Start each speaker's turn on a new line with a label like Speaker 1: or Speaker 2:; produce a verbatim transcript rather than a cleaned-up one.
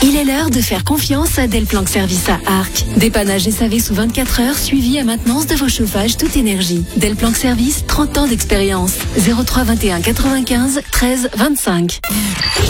Speaker 1: Il est l'heure de faire confiance à Delplanque Service à Arc. Dépannage S A V sous vingt-quatre heures, suivi à maintenance de vos chauffages toute énergie. Delplanque Service, trente ans d'expérience. zéro trois vingt et un quatre-vingt-quinze treize vingt-cinq.